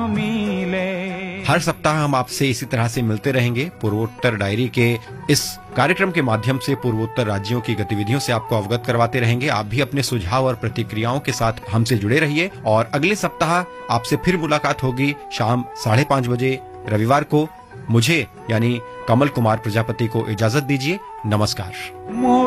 मिले। हर सप्ताह हम आपसे इसी तरह से मिलते रहेंगे। पूर्वोत्तर डायरी के इस कार्यक्रम के माध्यम से पूर्वोत्तर राज्यों की गतिविधियों से आपको अवगत करवाते रहेंगे। आप भी अपने सुझाव और प्रतिक्रियाओं के साथ हमसे जुड़े रहिए और अगले सप्ताह आपसे फिर मुलाकात होगी शाम 5:30 बजे रविवार को। मुझे यानी कमल कुमार प्रजापति को इजाजत दीजिए। नमस्कार।